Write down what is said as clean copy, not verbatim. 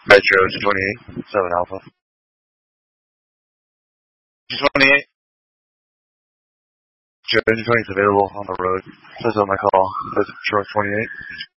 Metro to 28, 7 Alpha. 28. Joe 28 is available on the road. Says on my call. Says truck 28.